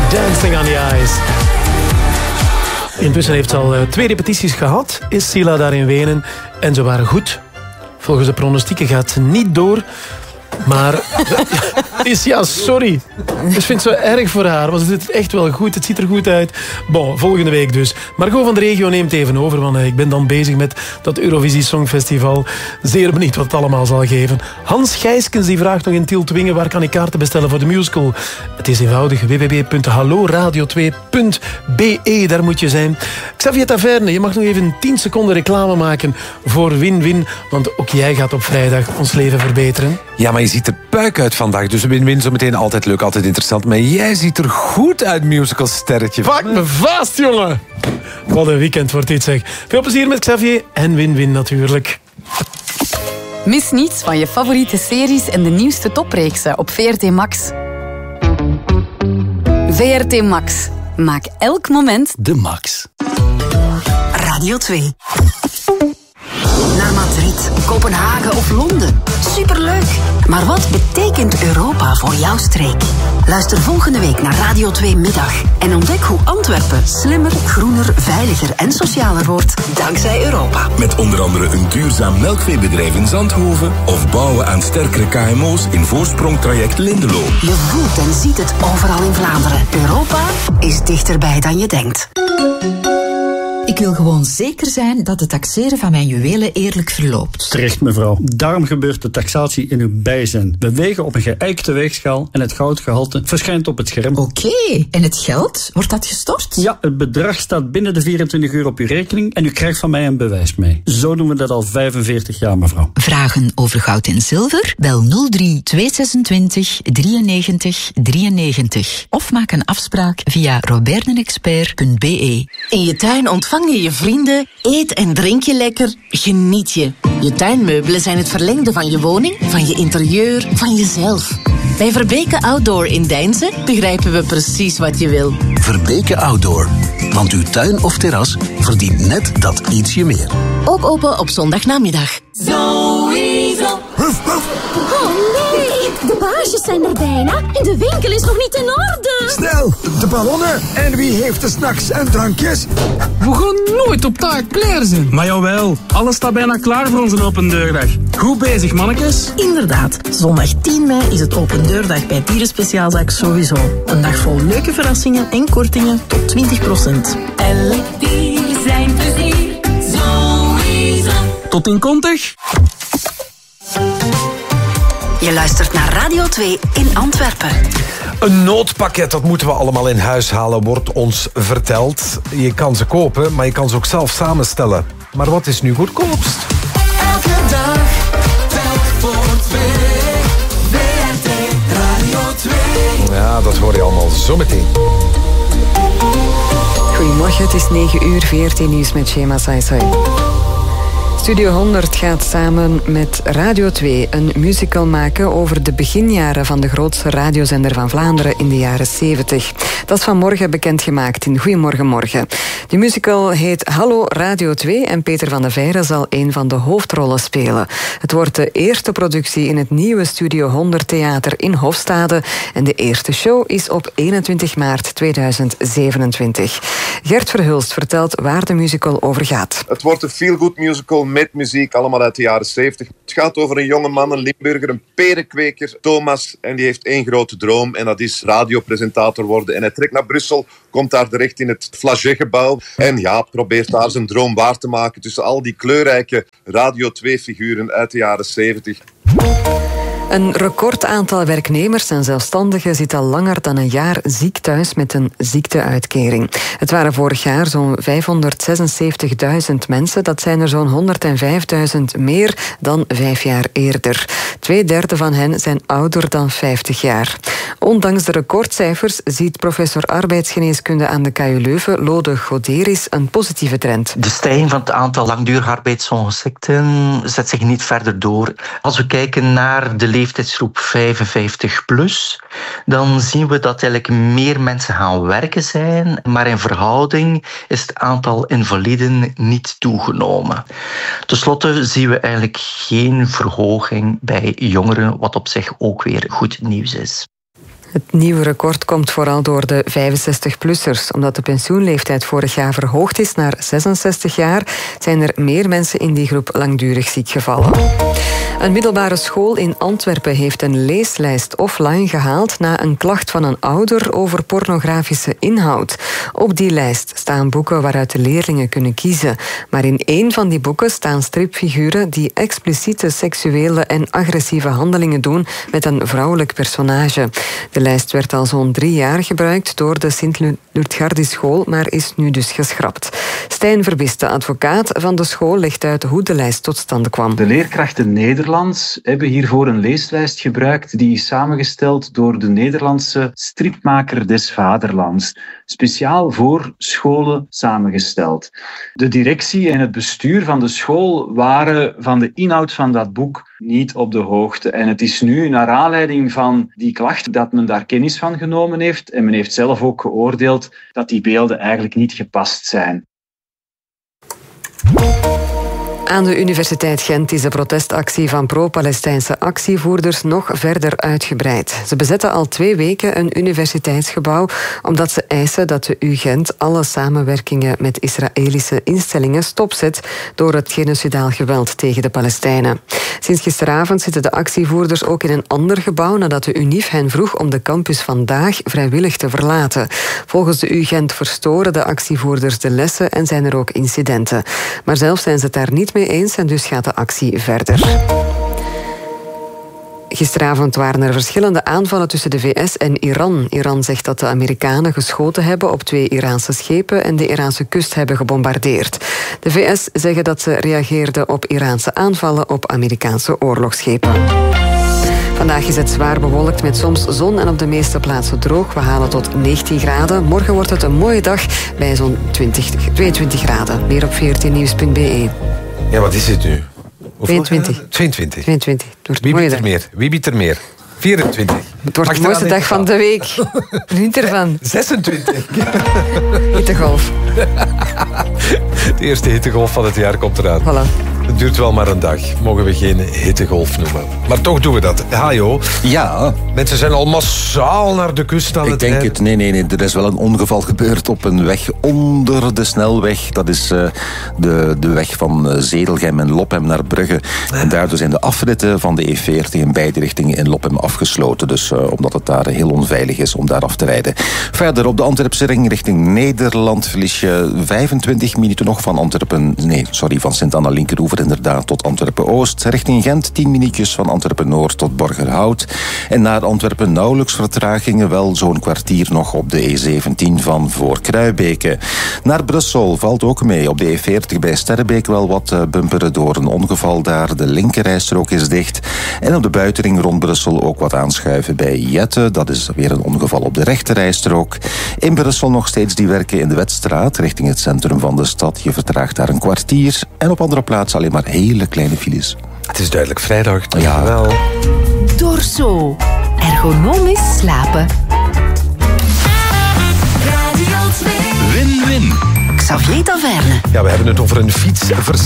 Dancing on the Ice. Intussen heeft ze al 2 repetities gehad. Is Sila daar in Wenen. En ze waren goed. Volgens de pronostieken gaat ze niet door. Maar sorry. Dus ik vind het zo erg voor haar. Want ze doet het echt wel goed. Het ziet er goed uit. Bon, volgende week dus. Margot van de Regio neemt even over. Want ik ben dan bezig met dat Eurovisie Songfestival. Zeer benieuwd wat het allemaal zal geven. Hans Gijskens die vraagt nog in Tieltwingen. Waar kan ik kaarten bestellen voor de musical? Het is eenvoudig. www.halloradio2.be. Daar moet je zijn. Xavier Taverne, je mag nog even 10 seconden reclame maken voor Win-Win. Want ook jij gaat op vrijdag ons leven verbeteren. Ja, maar je ziet er puik uit vandaag. Dus Win-Win zo meteen altijd leuk, altijd interessant. Maar jij ziet er goed uit, musicalsterretje. Pak me vast, jongen. Wat een weekend wordt dit, zeg. Veel plezier met Xavier en Win-Win natuurlijk. Mis niets van je favoriete series en de nieuwste topreeksen op VRT Max. VRT Max. Maak elk moment de max. Radio 2. Naar Madrid, Kopenhagen of Londen. Superleuk! Maar wat betekent Europa voor jouw streek? Luister volgende week naar Radio 2 Middag en ontdek hoe Antwerpen slimmer, groener, veiliger en socialer wordt dankzij Europa. Met onder andere een duurzaam melkveebedrijf in Zandhoven of bouwen aan sterkere KMO's in voorsprongtraject Lindelo. Je voelt en ziet het overal in Vlaanderen. Europa is dichterbij dan je denkt. Ik wil gewoon zeker zijn dat het taxeren van mijn juwelen eerlijk verloopt. Terecht, mevrouw. Daarom gebeurt de taxatie in uw bijzijn. We wegen op een geëikte weegschaal en het goudgehalte verschijnt op het scherm. Oké, en het geld? Wordt dat gestort? Ja, het bedrag staat binnen de 24 uur op uw rekening en u krijgt van mij een bewijs mee. Zo doen we dat al 45 jaar, mevrouw. Vragen over goud en zilver? Bel 03 226 93 93. Of maak een afspraak via robertenexpert.be. In je tuin ontvang je je vrienden, eet en drink je lekker, geniet je. Je tuinmeubelen zijn het verlengde van je woning, van je interieur, van jezelf. Bij Verbeke Outdoor in Deinze begrijpen we precies wat je wil. Verbeke Outdoor. Want uw tuin of terras verdient net dat ietsje meer. Ook open op zondagnamiddag. Sowieso. Oh nee, de baasjes zijn er bijna en de winkel is nog niet in orde. Snel, de ballonnen. En wie heeft de snacks en drankjes? We gaan nooit op tijd klaar zijn. Maar jawel, alles staat bijna klaar voor onze open deurdag. Goed bezig, mannetjes. Inderdaad, zondag 10 mei is het open deurdag bij Dieren Speciaalzaak sowieso. Een dag vol leuke verrassingen en kortingen tot 20%. Elk dier zijn plezier, sowieso. Tot in kontig. Je luistert naar Radio 2 in Antwerpen. Een noodpakket, dat moeten we allemaal in huis halen, wordt ons verteld. Je kan ze kopen, maar je kan ze ook zelf samenstellen. Maar wat is nu goedkoopst? Elke dag, telk voor 2. VRT Radio 2. Ja, dat hoor je allemaal zo meteen. Goedemorgen, het is 9 uur, VRT Nieuws met Shema Saisai. Studio 100 gaat samen met Radio 2 een musical maken over de beginjaren van de grootste radiozender van Vlaanderen in de jaren 70. Dat is vanmorgen bekendgemaakt in Goedemorgen Morgen. De musical heet Hallo Radio 2 en Peter van de Veire zal een van de hoofdrollen spelen. Het wordt de eerste productie in het nieuwe Studio 100 Theater in Hofstade en de eerste show is op 21 maart 2027. Gert Verhulst vertelt waar de musical over gaat. Het wordt een feel-good musical met muziek, allemaal uit de jaren 70. Het gaat over een jonge man, een Limburger, een perenkweker, Thomas. En die heeft één grote droom en dat is radiopresentator worden. En hij trekt naar Brussel, komt daar terecht in het Flagey-gebouw. En ja, probeert daar zijn droom waar te maken tussen al die kleurrijke Radio 2-figuren uit de jaren 70. Een record aantal werknemers en zelfstandigen zit al langer dan een jaar ziek thuis met een ziekteuitkering. Het waren vorig jaar zo'n 576.000 mensen. Dat zijn er zo'n 105.000 meer dan 5 jaar eerder. 2/3 van hen zijn ouder dan 50 jaar. Ondanks de recordcijfers ziet professor arbeidsgeneeskunde aan de KU Leuven, Lode Goderis, een positieve trend. De stijging van het aantal langdurige arbeidsongeschikten zet zich niet verder door. Als we kijken naar de leeftijdsgroep 55 plus, dan zien we dat eigenlijk meer mensen gaan werken zijn, maar in verhouding is het aantal invaliden niet toegenomen. Ten slotte zien we eigenlijk geen verhoging bij jongeren, wat op zich ook weer goed nieuws is. Het nieuwe record komt vooral door de 65-plussers. Omdat de pensioenleeftijd vorig jaar verhoogd is naar 66 jaar... zijn er meer mensen in die groep langdurig ziek gevallen. Een middelbare school in Antwerpen heeft een leeslijst offline gehaald na een klacht van een ouder over pornografische inhoud. Op die lijst staan boeken waaruit de leerlingen kunnen kiezen. Maar in één van die boeken staan stripfiguren die expliciete seksuele en agressieve handelingen doen met een vrouwelijk personage. De lijst werd al zo'n 3 jaar gebruikt door de Sint-Lutgardischool, maar is nu dus geschrapt. Stijn Verbiste, advocaat van de school, legt uit hoe de lijst tot stand kwam. De leerkrachten Nederlands hebben hiervoor een leeslijst gebruikt die is samengesteld door de Nederlandse stripmaker des Vaderlands. Speciaal voor scholen samengesteld. De directie en het bestuur van de school waren van de inhoud van dat boek niet op de hoogte. En het is nu, naar aanleiding van die klacht, dat men daar kennis van genomen heeft. En men heeft zelf ook geoordeeld dat die beelden eigenlijk niet gepast zijn. Aan de Universiteit Gent is de protestactie van pro-Palestijnse actievoerders nog verder uitgebreid. Ze bezetten al 2 weken een universiteitsgebouw omdat ze eisen dat de UGent alle samenwerkingen met Israëlische instellingen stopzet door het genocidaal geweld tegen de Palestijnen. Sinds gisteravond zitten de actievoerders ook in een ander gebouw nadat de UNIF hen vroeg om de campus vandaag vrijwillig te verlaten. Volgens de UGent verstoren de actievoerders de lessen en zijn er ook incidenten. Maar zelf zijn ze het daar niet mee eens en dus gaat de actie verder. Gisteravond waren er verschillende aanvallen tussen de VS en Iran. Iran zegt dat de Amerikanen geschoten hebben op 2 Iraanse schepen en de Iraanse kust hebben gebombardeerd. De VS zeggen dat ze reageerden op Iraanse aanvallen op Amerikaanse oorlogsschepen. Vandaag is het zwaar bewolkt met soms zon en op de meeste plaatsen droog. We halen tot 19 graden. Morgen wordt het een mooie dag bij zo'n 22 graden. Meer op 14nieuws.be. Ja, wat is het nu? 22. 22. 22. Wie biedt er meer? Wie biedt er meer? 24. Het wordt de mooiste dag van de week. Geniet ervan. 26. Hittegolf. De eerste hittegolf van het jaar komt eraan. Voilà. Het duurt wel maar een dag. Mogen we geen hittegolf noemen. Maar toch doen we dat. Hajo. Ja. Mensen zijn al massaal naar de kust aan het rijden. Ik denk het. Nee. Er is wel een ongeval gebeurd op een weg onder de snelweg. Dat is de weg van Zedelgem en Lophem naar Brugge. En daardoor zijn de afritten van de E40 in beide richtingen in Lophem afgesloten. Dus omdat het daar heel onveilig is om daar af te rijden. Verder op de Antwerpse ring richting Nederland verlies je 25 minuten nog van van Sint-Anna-Linkeroever inderdaad tot Antwerpen-Oost. Richting Gent 10 minuutjes van Antwerpen-Noord tot Borgerhout. En naar Antwerpen nauwelijks vertragingen, wel zo'n kwartier nog op de E17 van voor Kruibeke. Naar Brussel valt ook mee op de E40 bij Sterrebeek wel wat bumperen door een ongeval daar. De linkerrijstrook is dicht. En op de buitenring rond Brussel ook wat aanschuiven bij Jette. Dat is weer een ongeval op de rechterrijstrook. In Brussel nog steeds die werken in de Wetstraat richting het centrum van de stad. Je vertraagt daar een kwartier. En op andere plaatsen alleen maar hele kleine files. Het is duidelijk vrijdag. Ja. Wel. Dorso. Ergonomisch slapen. Win-win. Xavier Taverne. Ja, we hebben het over een fietsversnelling.